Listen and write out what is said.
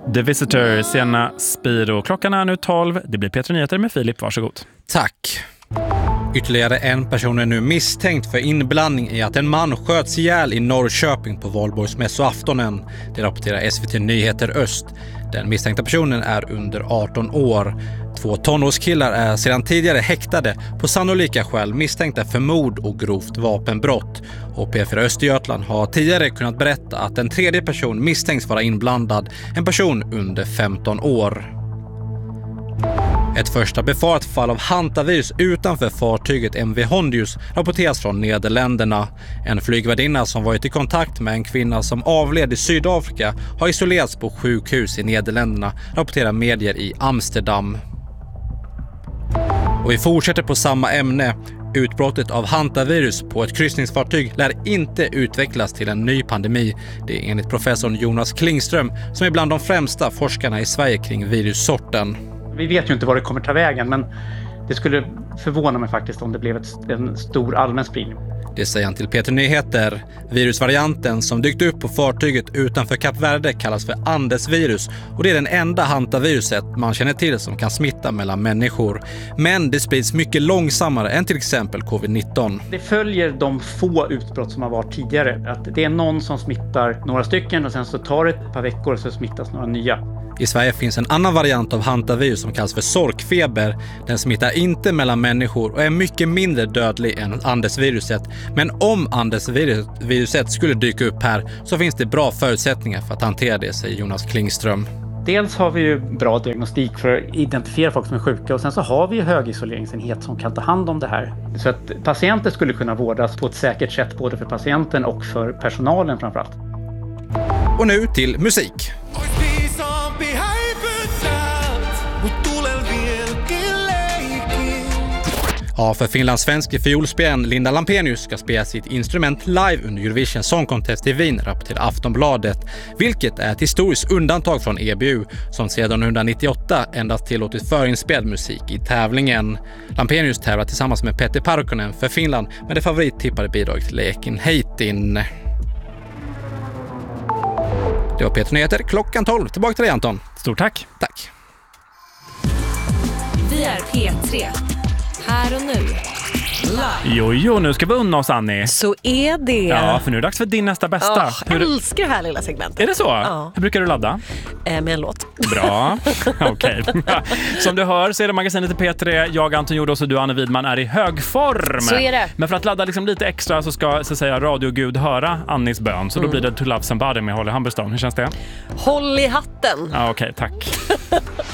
The Visitor, sena Spiro. Klockan är nu 12. Det blir P3 Nyheter med Filip, varsågod. Tack. Ytterligare en person är nu misstänkt för inblandning i att en man sköts ihjäl i Norrköping på Valborgsmässoaftonen. Det rapporterar SVT Nyheter Öst. Den misstänkta personen är under 18 år. 2 tonårskillar är sedan tidigare häktade på sannolika skäl misstänkta för mord och grovt vapenbrott. Och P4 Östergötland har tidigare kunnat berätta att en tredje person misstänks vara inblandad, en person under 15 år. Ett första befarat fall av hantavirus utanför fartyget MV Hondius rapporteras från Nederländerna. En flygvärdinna som varit i kontakt med en kvinna som avled i Sydafrika har isolerats på sjukhus i Nederländerna, rapporterar medier i Amsterdam. Och vi fortsätter på samma ämne. Utbrottet av hantavirus på ett kryssningsfartyg lär inte utvecklas till en ny pandemi. Det är enligt professorn Jonas Klingström som är bland de främsta forskarna i Sverige kring virussorten. Vi vet ju inte vad det kommer ta vägen, men det skulle förvåna mig faktiskt om det blev en stor allmän spridning. Det säger han till P3 Nyheter. Virusvarianten som dykt upp på fartyget utanför Kap Verde kallas för Andesvirus och det är den enda hantaviruset man känner till som kan smitta mellan människor. Men det sprids mycket långsammare än till exempel covid-19. Det följer de få utbrott som har varit tidigare. Att det är någon som smittar några stycken och sen så tar det ett par veckor och så smittas några nya. I Sverige finns en annan variant av hantavirus som kallas för sorkfeber. Den smittar inte mellan människor och är mycket mindre dödlig än Andesviruset. Men om Andesviruset skulle dyka upp här så finns det bra förutsättningar för att hantera det, säger Jonas Klingström. Dels har vi ju bra diagnostik för att identifiera folk som är sjuka och sen så har vi ju högisoleringsenhet som kan ta hand om det här. Så att patienter skulle kunna vårdas på ett säkert sätt både för patienten och för personalen framförallt. Och nu till musik. Ja, för Finlands svenska fiolspelaren Linda Lampenius ska spela sitt instrument live under Eurovision Song Contest i Wien, rapporterar Aftonbladet, vilket är ett historiskt undantag från EBU som sedan 1998 endast tillåtit förinspelad musik i tävlingen. Lampenius tävlar tillsammans med Peter Parkkonen för Finland med det favorittippade bidraget till Lekin Heitin. Det var P3 Nyheter, klockan 12. Tillbaka till dig, Anton. Stort tack. Tack. Vi är P3. Här och nu. Jo, nu ska vi unna oss, Annie. Så är det. Ja, för nu är det dags för din nästa bästa. Jag älskar det här lilla segmentet. Är det så? Ja. Hur brukar du ladda? Med en låt. Bra, okej. Som du hör så är det magasinet i P3. Jag, Anton Jordos och du, Anne Widman, är i hög form. Så är det. Men för att ladda liksom lite extra så ska så säga radiogud höra Annis bön. Så då blir det To Love Somebody med Holly Humberstone. Hur känns det? Håll i hatten. Ja, okej, tack.